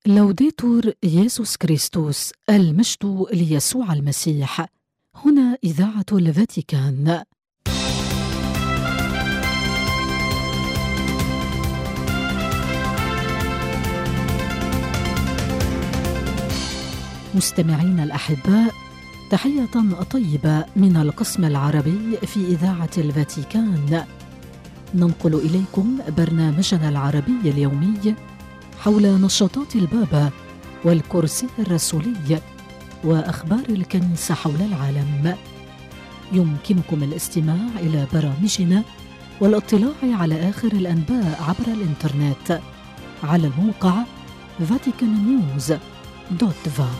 لوديتور يسوع كريستوس، المجد ليسوع المسيح. هنا إذاعة الفاتيكان. مستمعين الأحباء، تحية طيبة من القسم العربي في إذاعة الفاتيكان. ننقل إليكم برنامجنا العربي اليومي حول نشاطات البابا والكرسي الرسولي وأخبار الكنيسة حول العالم. يمكنكم الاستماع إلى برامجنا والاطلاع على آخر الأنباء عبر الإنترنت على الموقع vaticannews.va.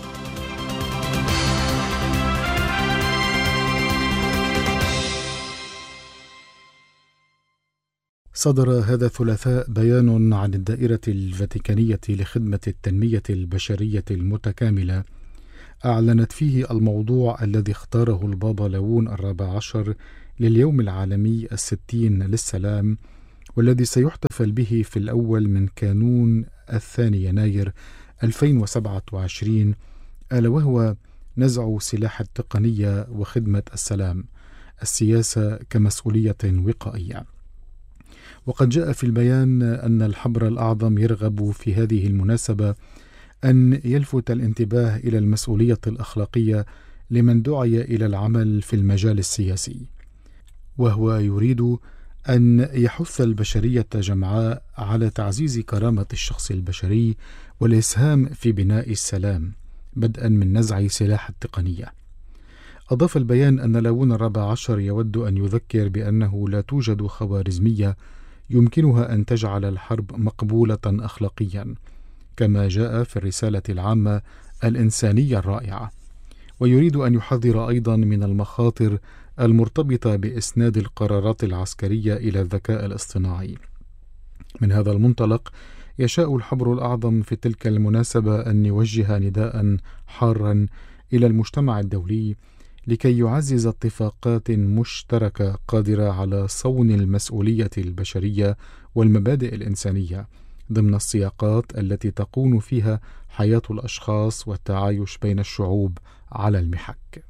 صدر هذا الثلاثاء بيان عن الدائرة الفاتيكانية لخدمة التنمية البشرية المتكاملة، أعلنت فيه الموضوع الذي اختاره البابا ليون ال14 لليوم العالمي 60 للسلام، والذي سيحتفل به في الأول من كانون 2 يناير 2027، ألا وهو نزع سلاح التقنية وخدمة السلام، السياسة كمسؤولية وقائية. وقد جاء في البيان أن الحبر الأعظم يرغب في هذه المناسبة أن يلفت الانتباه إلى المسؤولية الأخلاقية لمن دعي إلى العمل في المجال السياسي، وهو يريد أن يحث البشرية جمعاء على تعزيز كرامة الشخص البشري والإسهام في بناء السلام، بدءا من نزع سلاح التقنية. أضاف البيان أن ليون ال14 يود أن يذكر بأنه لا توجد خوارزمية يمكنها أن تجعل الحرب مقبولة أخلاقيا، كما جاء في الرسالة العامة الإنسانية الرائعة. ويريد أن يحذر أيضا من المخاطر المرتبطة بإسناد القرارات العسكرية إلى الذكاء الاصطناعي. من هذا المنطلق يشاء الحبر الأعظم في تلك المناسبة أن يوجه نداء حارا إلى المجتمع الدولي لكي يعزز اتفاقات مشتركة قادرة على صون المسؤولية البشرية والمبادئ الإنسانية ضمن السياقات التي تكون فيها حياة الأشخاص والتعايش بين الشعوب على المحك.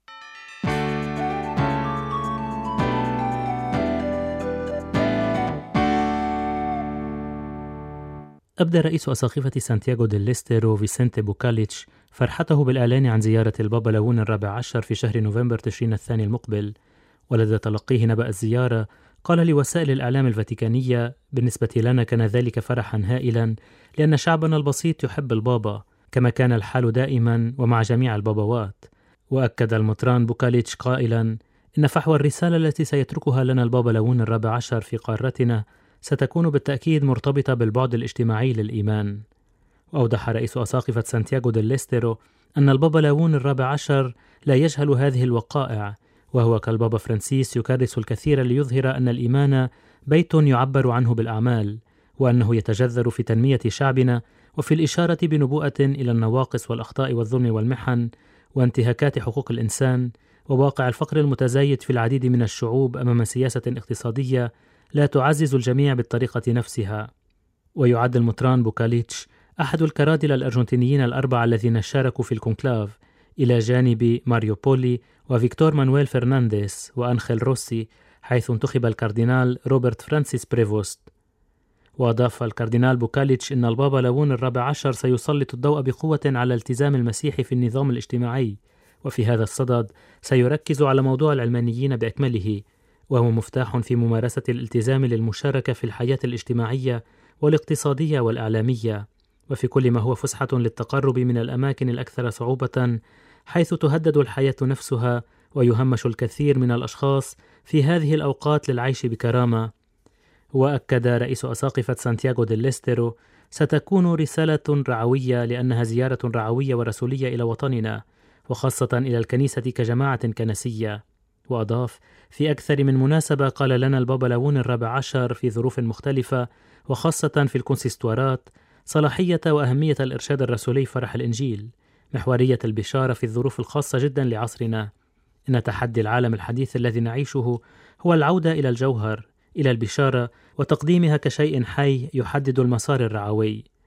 أبدى رئيس أساقفة سانتياغو ديل إستيرو فيسنتي بوكاليتش فرحته بالإعلان عن زيارة البابا ليون ال14 في شهر نوفمبر تشرين الثاني المقبل، ولدى تلقيه نبأ الزيارة قال لوسائل الإعلام الفاتيكانية: بالنسبة لنا كان ذلك فرحا هائلا، لأن شعبنا البسيط يحب البابا كما كان الحال دائما ومع جميع البابوات. وأكد المطران بوكاليتش قائلا: إن فحوى الرسالة التي سيتركها لنا البابا ليون ال14 في قارتنا ستكون بالتأكيد مرتبطة بالبعد الاجتماعي للإيمان. وأوضح رئيس أساقفة سانتياغو ديل إستيرو أن البابا ليون ال14 لا يجهل هذه الوقائع، وهو كالبابا فرانسيس يكرس الكثير ليظهر أن الإيمان بيت يعبر عنه بالأعمال، وأنه يتجذر في تنمية شعبنا وفي الإشارة بنبوءة إلى النواقص والأخطاء والظلم والمحن وانتهاكات حقوق الإنسان وواقع الفقر المتزايد في العديد من الشعوب أمام سياسة اقتصادية لا تعزز الجميع بالطريقة نفسها. ويعد المطران بوكاليتش أحد الكرادلة الأرجنتينيين الأربعة الذين شاركوا في الكونكلاف إلى جانب ماريو بولي وفيكتور مانويل فرنانديز وأنخيل روسي، حيث انتخب الكاردينال روبرت فرانسيس بريفوست. وأضاف الكاردينال بوكاليتش أن البابا ليون ال14 سيسلط الضوء بقوة على التزام المسيح في النظام الاجتماعي، وفي هذا الصدد سيركز على موضوع العلمانيين بأكمله، وهو مفتاح في ممارسة الالتزام للمشاركة في الحياة الاجتماعية والاقتصادية والإعلامية، وفي كل ما هو فسحة للتقرب من الأماكن الأكثر صعوبة حيث تهدد الحياة نفسها ويهمش الكثير من الأشخاص في هذه الأوقات للعيش بكرامة. وأكد رئيس أساقفة سانتياغو ديل إستيرو: ستكون رسالة رعوية لأنها زيارة رعوية ورسولية إلى وطننا، وخاصة إلى الكنيسة كجماعة كنسية. وأضاف: في أكثر من مناسبة قال لنا البابا ليون ال14 في ظروف مختلفة وخاصة في الكونسيستوارات صلاحية وأهمية الإرشاد الرسولي فرح الإنجيل، محورية البشارة في الظروف الخاصة جدا لعصرنا. إن تحدي العالم الحديث الذي نعيشه هو العودة إلى الجوهر، إلى البشارة وتقديمها كشيء حي يحدد المسار الرعوي.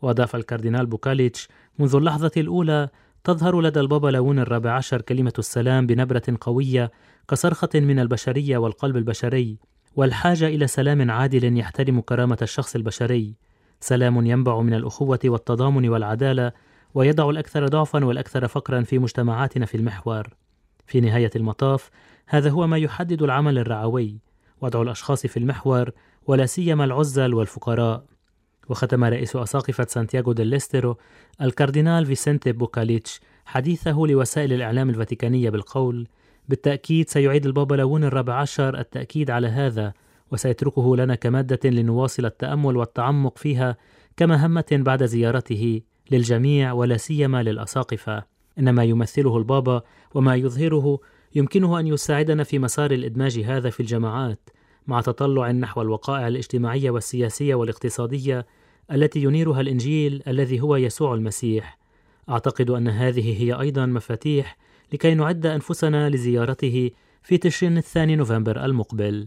وأضاف الكاردينال بوكاليتش: منذ اللحظة الأولى تظهر لدى البابا لاون الرابع عشر كلمة السلام بنبرة قوية كصرخة من البشرية والقلب البشري، والحاجة إلى سلام عادل يحترم كرامة الشخص البشري، سلام ينبع من الأخوة والتضامن والعدالة، ويضع الأكثر ضعفا والأكثر فقرا في مجتمعاتنا في المحور. في نهاية المطاف هذا هو ما يحدد العمل الرعوي، وضع الأشخاص في المحور ولا سيما العزل والفقراء. وختم رئيس أساقفة سانتياغو ديل ليستيرو الكاردينال فيسنتي بوكاليتش حديثه لوسائل الإعلام الفاتيكانية بالقول: بالتأكيد سيعيد البابا لاون الرابع عشر التأكيد على هذا، وسيتركه لنا كمادة لنواصل التأمل والتعمق فيها كمهمة بعد زيارته للجميع ولا سيما للأساقفة. إن ما يمثله البابا وما يظهره يمكنه أن يساعدنا في مسار الإدماج هذا في الجماعات، مع تطلع نحو الوقائع الاجتماعية والسياسية والاقتصادية التي ينيرها الإنجيل الذي هو يسوع المسيح. أعتقد أن هذه هي أيضا مفاتيح لكي نعد أنفسنا لزيارته في تشرين الثاني نوفمبر المقبل.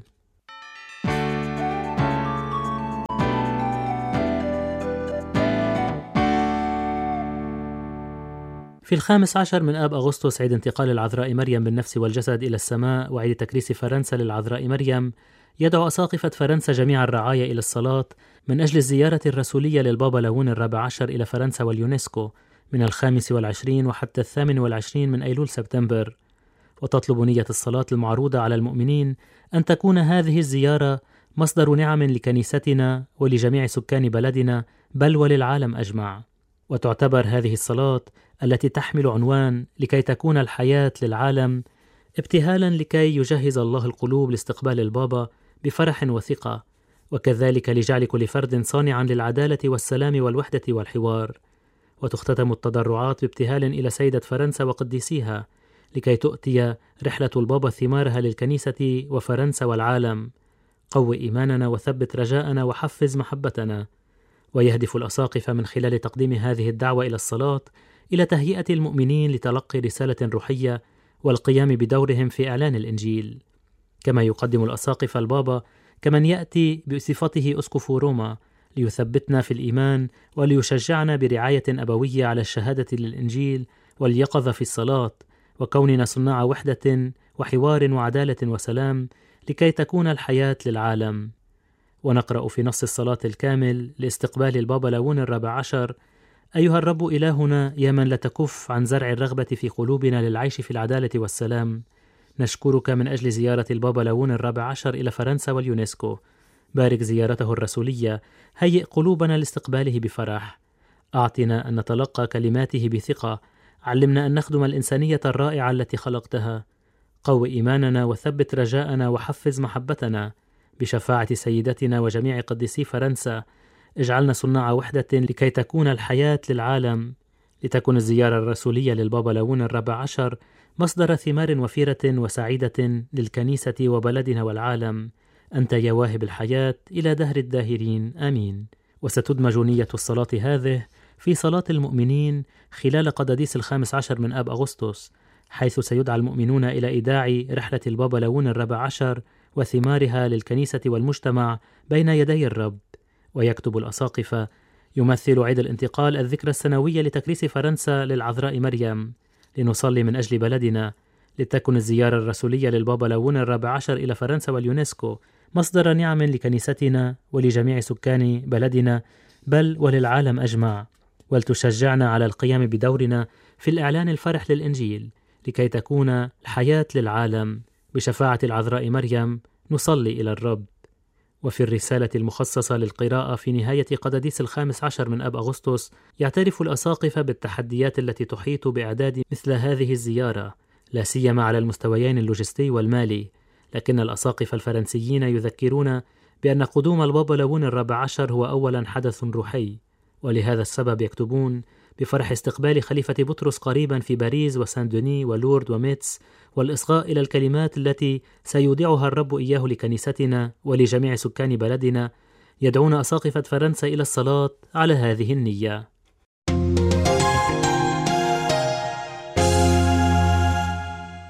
في 15 من آب أغسطس، عيد انتقال العذراء مريم بالنفس والجسد إلى السماء وعيد تكريس فرنسا للعذراء مريم، يدعو أساقفة فرنسا جميع الرعايا إلى الصلاة من أجل الزيارة الرسولية للبابا لاون الرابع عشر إلى فرنسا واليونسكو من 25 وحتى 28 من أيلول سبتمبر، وتطلب نية الصلاة المعروضة على المؤمنين أن تكون هذه الزيارة مصدر نعم لكنيستنا ولجميع سكان بلدنا بل وللعالم أجمع. وتعتبر هذه الصلاة التي تحمل عنوان لكي تكون الحياة للعالم ابتهالا لكي يجهز الله القلوب لاستقبال البابا بفرح وثقة، وكذلك لجعل كل فرد صانعا للعدالة والسلام والوحدة والحوار. وتختتم التضرعات بابتهال إلى سيدة فرنسا وقديسيها لكي تؤتي رحلة البابا ثمارها للكنيسة وفرنسا والعالم. قوي إيماننا وثبت رجاءنا وحفز محبتنا. ويهدف الأساقفة من خلال تقديم هذه الدعوة إلى الصلاة إلى تهيئة المؤمنين لتلقي رسالة روحية والقيام بدورهم في إعلان الإنجيل. كما يقدم الأساقفة البابا كمن يأتي بصفته أسقف روما ليثبتنا في الإيمان وليشجعنا برعاية أبوية على الشهادة للإنجيل واليقظة في الصلاة، وكوننا صناع وحدة وحوار وعدالة وسلام لكي تكون الحياة للعالم. ونقرأ في نص الصلاة الكامل لاستقبال البابا لاون الرابع عشر: أيها الرب إلهنا يا من لا تكف عن زرع الرغبة في قلوبنا للعيش في العدالة والسلام، نشكرك من أجل زيارة البابا لاون الرابع عشر إلى فرنسا واليونسكو. بارك زيارته الرسولية، هيئ قلوبنا لاستقباله بفرح، أعطنا أن نتلقى كلماته بثقة، علمنا أن نخدم الإنسانية الرائعة التي خلقتها. قوي إيماننا وثبت رجاءنا وحفز محبتنا. بشفاعة سيدتنا وجميع قديسي فرنسا اجعلنا صناع وحدة لكي تكون الحياة للعالم. لتكون الزيارة الرسولية للبابا لاون الرابع عشر مصدر ثمار وفيرة وسعيدة للكنيسة وبلدنا والعالم. أنت يا واهب الحياة إلى دهر الداهرين، آمين. وستدمج نية الصلاة هذه في صلاة المؤمنين خلال قداديس 15 من آب أغسطس، حيث سيدعى المؤمنون إلى إيداع رحلة البابا لاون الرابع عشر وثمارها للكنيسة والمجتمع بين يدي الرب. ويكتب الأساقفة: يمثل عيد الانتقال الذكرى السنوية لتكريس فرنسا للعذراء مريم. لنصلي من أجل بلدنا، لتكن الزيارة الرسولية للبابا لاون الرابع عشر إلى فرنسا واليونسكو مصدر نعم لكنيستنا ولجميع سكان بلدنا بل وللعالم أجمع، ولتشجعنا على القيام بدورنا في الإعلان الفرح للإنجيل لكي تكون الحياة للعالم. بشفاعة العذراء مريم نصلي إلى الرب. وفي الرسالة المخصصة للقراءة في نهاية قداديس 15 من آب أغسطس، يعترف الأساقفة بالتحديات التي تحيط بإعداد مثل هذه الزيارة، لا سيما على المستويين اللوجستي والمالي. لكن الأساقفة الفرنسيين يذكرون بأن قدوم البابا لاون الرابع عشر هو أولا حدث روحي، ولهذا السبب يكتبون بفرح استقبال خليفة بطرس قريبا في باريس وسان دوني ولورد وميتس، والإصغاء إلى الكلمات التي سيودعها الرب إياه لكنيستنا ولجميع سكان بلدنا. يدعون أساقفة فرنسا إلى الصلاة على هذه النية.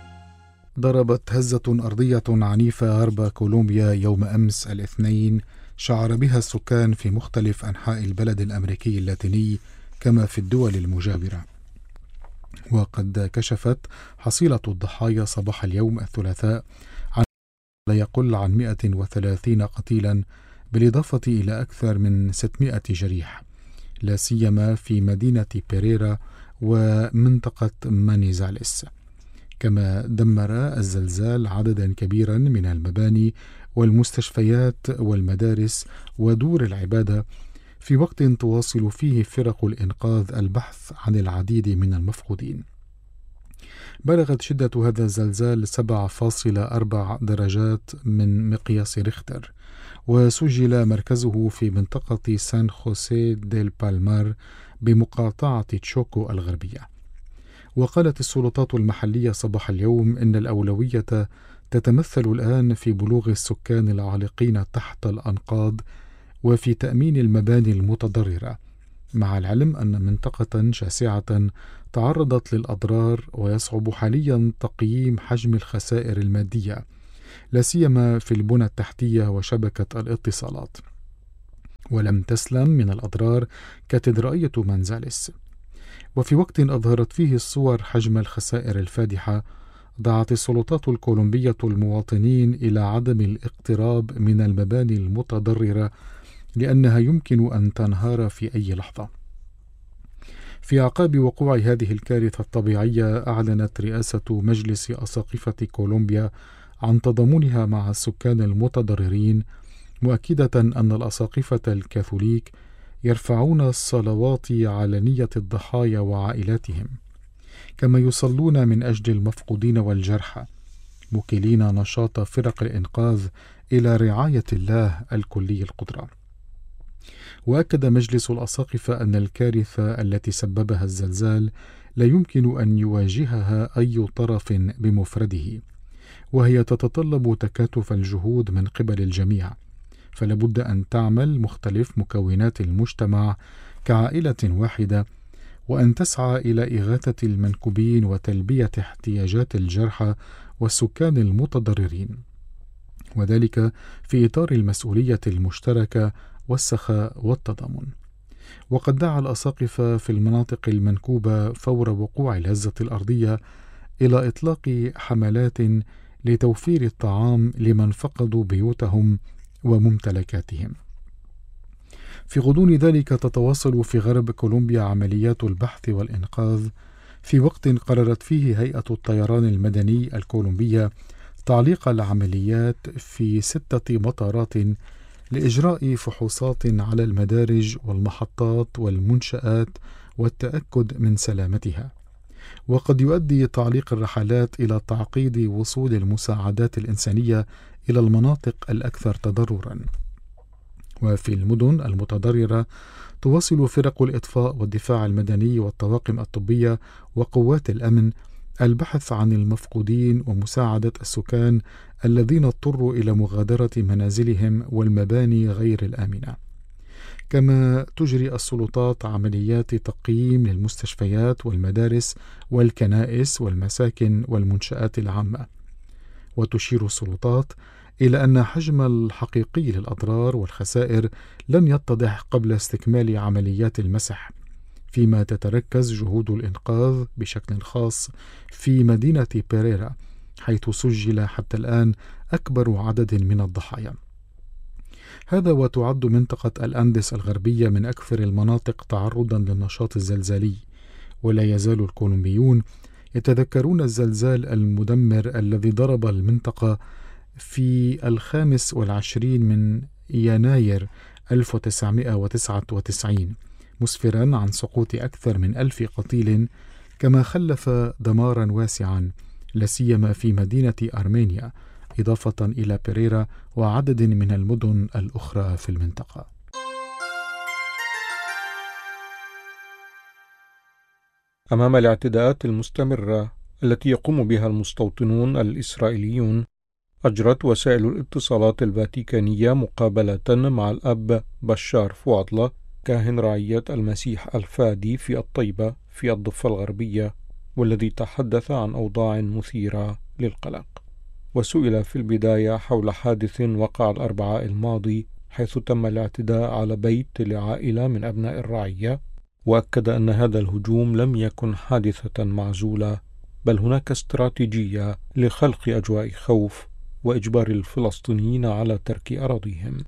ضربت هزة أرضية عنيفة غرب كولومبيا يوم أمس الاثنين شعر بها السكان في مختلف أنحاء البلد الأمريكي اللاتيني كما في الدول المجاورة. وقد كشفت حصيلة الضحايا صباح اليوم الثلاثاء عن لا يقل عن 130 قتيلا، بالإضافة إلى أكثر من 600 جريح، لا سيما في مدينة بيريرا ومنطقة مانيزاليس. كما دمر الزلزال عددا كبيرا من المباني والمستشفيات والمدارس ودور العبادة، في وقت تواصل فيه فرق الإنقاذ البحث عن العديد من المفقودين. بلغت شدة هذا الزلزال 7.4 درجات من مقياس ريختر، وسجل مركزه في منطقة سان خوسيه ديل بالمار بمقاطعة تشوكو الغربية. وقالت السلطات المحلية صباح اليوم إن الأولوية تتمثل الآن في بلوغ السكان العالقين تحت الأنقاض وفي تأمين المباني المتضررة، مع العلم أن منطقة شاسعة تعرضت للأضرار، ويصعب حاليا تقييم حجم الخسائر المادية، لا سيما في البنى التحتية وشبكة الاتصالات. ولم تسلم من الأضرار كاتدرائية مانزاليس. وفي وقت أظهرت فيه الصور حجم الخسائر الفادحة، دعت السلطات الكولومبية المواطنين إلى عدم الاقتراب من المباني المتضررة لأنها يمكن أن تنهار في أي لحظة. في أعقاب وقوع هذه الكارثة الطبيعية، أعلنت رئاسة مجلس أساقفة كولومبيا عن تضامنها مع السكان المتضررين، مؤكدة أن الأساقفة الكاثوليك يرفعون الصلوات على نية الضحايا وعائلاتهم، كما يصلون من أجل المفقودين والجرحى، مكلين نشاط فرق الإنقاذ إلى رعاية الله الكلي القدرة. وأكد مجلس الأساقفة أن الكارثة التي سببها الزلزال لا يمكن أن يواجهها أي طرف بمفرده، وهي تتطلب تكاتف الجهود من قبل الجميع، فلا بد أن تعمل مختلف مكونات المجتمع كعائلة واحدة، وأن تسعى إلى إغاثة المنكوبين وتلبية احتياجات الجرحى والسكان المتضررين، وذلك في إطار المسؤولية المشتركة والسخاء والتضامن. وقد دعا الأساقفة في المناطق المنكوبة فور وقوع الهزة الأرضية إلى إطلاق حملات لتوفير الطعام لمن فقدوا بيوتهم وممتلكاتهم. في غضون ذلك تتواصل في غرب كولومبيا عمليات البحث والإنقاذ، في وقت قررت فيه هيئة الطيران المدني الكولومبية تعليق العمليات في 6 مطارات لإجراء فحوصات على المدارج والمحطات والمنشآت والتأكد من سلامتها. وقد يؤدي تعليق الرحلات إلى تعقيد وصول المساعدات الإنسانية إلى المناطق الأكثر تضررا. وفي المدن المتضررة تواصل فرق الإطفاء والدفاع المدني والطواقم الطبية وقوات الأمن البحث عن المفقودين ومساعدة السكان الذين اضطروا إلى مغادرة منازلهم والمباني غير الآمنة. كما تجري السلطات عمليات تقييم للمستشفيات والمدارس والكنائس والمساكن والمنشآت العامة. وتشير السلطات إلى أن حجم الحقيقي للأضرار والخسائر لن يتضح قبل استكمال عمليات المسح، فيما تتركز جهود الإنقاذ بشكل خاص في مدينة بيريرا، حيث سجل حتى الآن أكبر عدد من الضحايا. هذا وتعد منطقة الأنديس الغربية من أكثر المناطق تعرضا للنشاط الزلزالي، ولا يزال الكولومبيون يتذكرون الزلزال المدمر الذي ضرب المنطقة في 25 من يناير 1999، مسفرا عن سقوط أكثر من 1000 قتيل، كما خلف دمارا واسعا لا سيما في مدينة أرمينيا، إضافة إلى بيريرا وعدد من المدن الأخرى في المنطقة. أمام الاعتداءات المستمرة التي يقوم بها المستوطنون الإسرائيليون، أجرت وسائل الاتصالات الفاتيكانية مقابلة مع الأب بشار فؤادلة، كاهن رعية المسيح الفادي في الطيبة في الضفة الغربية، والذي تحدث عن أوضاع مثيرة للقلق. وسئل في البداية حول حادث وقع الأربعاء الماضي حيث تم الاعتداء على بيت لعائلة من أبناء الرعية، وأكد أن هذا الهجوم لم يكن حادثة معزولة، بل هناك استراتيجية لخلق أجواء خوف وإجبار الفلسطينيين على ترك أراضيهم.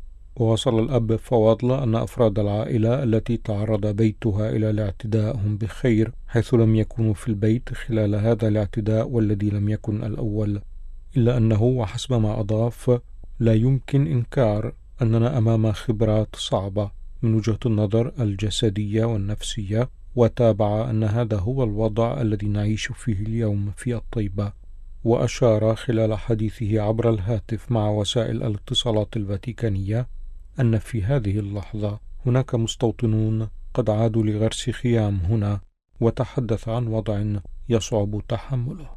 ووصل الأب فواضل أن أفراد العائلة التي تعرض بيتها إلى الاعتداء هم بخير، حيث لم يكونوا في البيت خلال هذا الاعتداء والذي لم يكن الأول، إلا أنه وحسب ما أضاف لا يمكن إنكار أننا أمام خبرات صعبة من وجهة النظر الجسدية والنفسية، وتابع أن هذا هو الوضع الذي نعيش فيه اليوم في الطيبة. وأشار خلال حديثه عبر الهاتف مع وسائل الاتصالات الفاتيكانية أن في هذه اللحظة هناك مستوطنون قد عادوا لغرس خيام هنا، وتحدث عن وضع يصعب تحمله.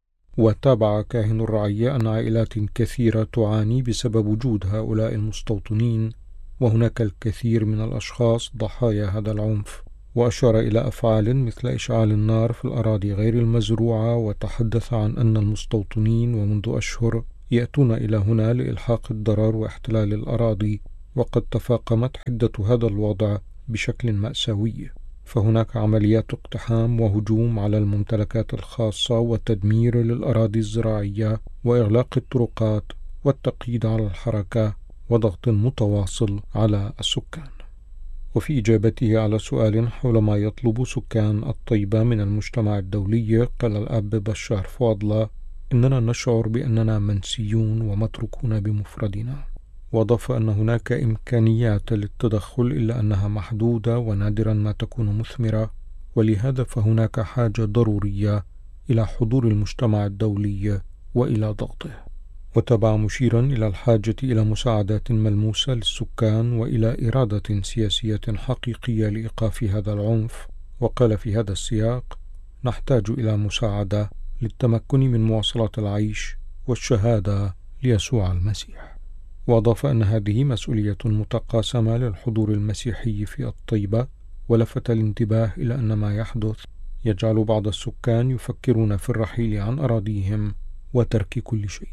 وتابع كاهن الرعية أن عائلات كثيرة تعاني بسبب وجود هؤلاء المستوطنين، وهناك الكثير من الأشخاص ضحايا هذا العنف، وأشار إلى أفعال مثل إشعال النار في الأراضي غير المزروعة، وتحدث عن أن المستوطنين ومنذ أشهر يأتون إلى هنا لإلحاق الضرر واحتلال الأراضي، وقد تفاقمت حدة هذا الوضع بشكل مأساوي، فهناك عمليات اقتحام وهجوم على الممتلكات الخاصة والتدمير للأراضي الزراعية وإغلاق الطرقات والتقييد على الحركة وضغط متواصل على السكان. وفي إجابته على سؤال حول ما يطلب سكان الطيبة من المجتمع الدولي، قال الأب بشار فواضل: إننا نشعر بأننا منسيون ومتروكون بمفردنا. وأضاف أن هناك إمكانيات للتدخل إلا أنها محدودة ونادرا ما تكون مثمرة، ولهذا فهناك حاجة ضرورية إلى حضور المجتمع الدولي وإلى ضغطه. وتابع مشيرا إلى الحاجة إلى مساعدات ملموسة للسكان وإلى إرادة سياسية حقيقية لإيقاف هذا العنف، وقال في هذا السياق: نحتاج إلى مساعدة للتمكن من مواصلة العيش والشهادة ليسوع المسيح. وأضاف أن هذه مسؤولية متقاسمة للحضور المسيحي في الطيبة، ولفت الانتباه إلى أن ما يحدث يجعل بعض السكان يفكرون في الرحيل عن أراضيهم وترك كل شيء.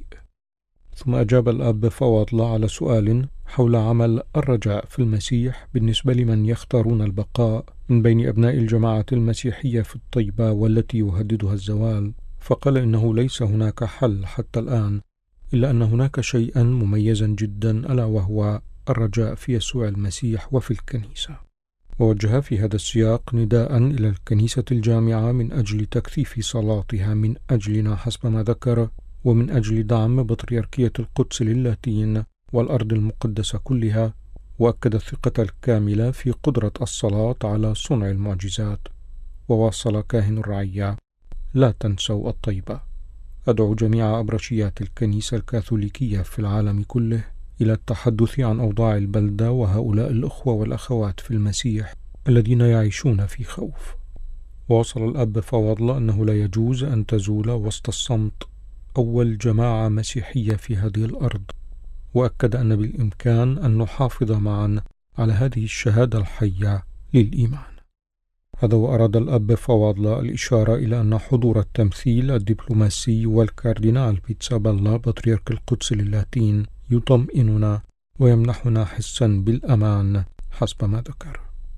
ثم أجاب الأب فواضل على سؤال حول عمل الرجاء في المسيح بالنسبة لمن يختارون البقاء من بين أبناء الجماعة المسيحية في الطيبة والتي يهددها الزوال، فقال إنه ليس هناك حل حتى الآن، إلا أن هناك شيئا مميزا جدا، ألا وهو الرجاء في يسوع المسيح وفي الكنيسة. ووجه في هذا السياق نداء إلى الكنيسة الجامعة من أجل تكثيف صلاتها من أجلنا حسب ما ذكر، ومن أجل دعم بطريركية القدس للاتين والأرض المقدسة كلها، وأكد الثقة الكاملة في قدرة الصلاة على صنع المعجزات. وواصل كاهن الرعية: لا تنسوا الطيبة. أدعو جميع أبرشيات الكنيسة الكاثوليكية في العالم كله إلى التحدث عن أوضاع البلدة وهؤلاء الأخوة والأخوات في المسيح الذين يعيشون في خوف. ووصل الأب فواضل أنه لا يجوز أن تزول وسط الصمت أول جماعة مسيحية في هذه الأرض، وأكد أن بالإمكان أن نحافظ معا على هذه الشهادة الحية للإيمان. هذا وأراد الأب فواضل الإشارة إلى أن حضور التمثيل الدبلوماسي والكاردينال بيتسابيلا بطريرك القدس للاتين يطمئننا ويمنحنا حسا بالأمان حسب ما ذكر.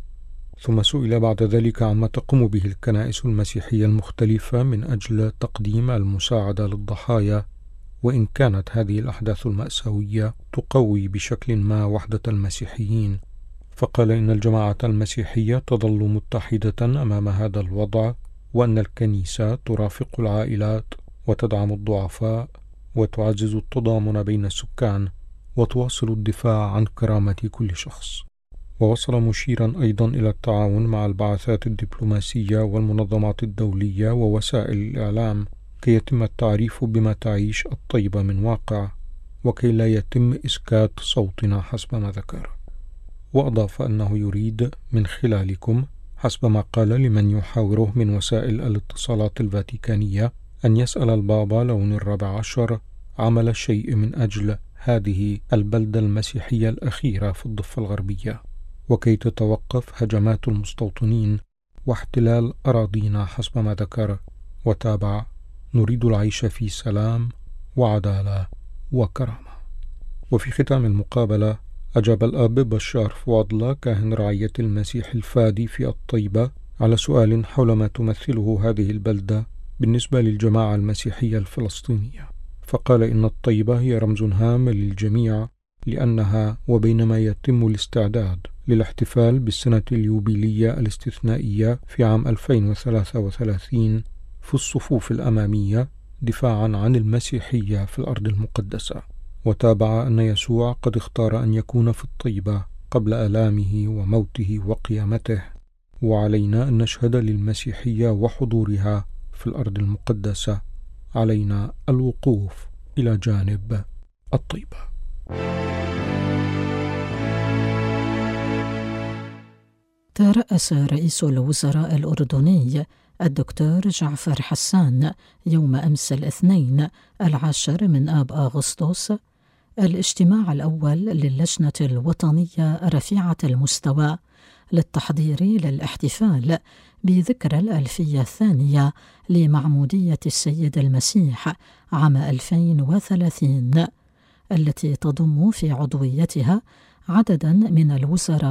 ثم سئل بعد ذلك عما تقوم به الكنائس المسيحية المختلفة من أجل تقديم المساعدة للضحايا، وإن كانت هذه الأحداث المأساوية تقوي بشكل ما وحدة المسيحيين، فقال إن الجماعة المسيحية تظل متحدة أمام هذا الوضع، وأن الكنيسة ترافق العائلات وتدعم الضعفاء وتعزز التضامن بين السكان وتواصل الدفاع عن كرامة كل شخص. ووصل مشيرا أيضا إلى التعاون مع البعثات الدبلوماسية والمنظمات الدولية ووسائل الإعلام كي يتم التعريف بما تعيش الطيبة من واقع، وكي لا يتم إسكات صوتنا حسب ما ذكر. وأضاف أنه يريد من خلالكم حسب ما قال لمن يحاوره من وسائل الاتصالات الفاتيكانية أن يسأل البابا لون 14 عمل شيء من أجل هذه البلدة المسيحية الأخيرة في الضفة الغربية، وكي تتوقف هجمات المستوطنين واحتلال أراضينا حسب ما ذكر. وتابع: نريد العيش في سلام وعدالة وكرامة. وفي ختام المقابلة أجاب الأب بشار فواضلة كاهن رعية المسيح الفادي في الطيبة على سؤال حول ما تمثله هذه البلدة بالنسبة للجماعة المسيحية الفلسطينية، فقال إن الطيبة هي رمز هام للجميع، لأنها وبينما يتم الاستعداد للاحتفال بالسنة اليوبيلية الاستثنائية في عام 2033 في الصفوف الأمامية دفاعا عن المسيحية في الأرض المقدسة. وتابع أن يسوع قد اختار أن يكون في الطيبة قبل آلامه وموته وقيامته، وعلينا أن نشهد للمسيحية وحضورها في الأرض المقدسة. علينا الوقوف إلى جانب الطيبة. ترأس رئيس الوزراء الأردني الدكتور جعفر حسان يوم أمس الاثنين 10 من آب أغسطس الاجتماع الأول للجنة الوطنية رفيعة المستوى للتحضير للاحتفال بذكرى الألفية الثانية لمعمودية السيد المسيح عام 2030، التي تضم في عضويتها عددا من الوزراء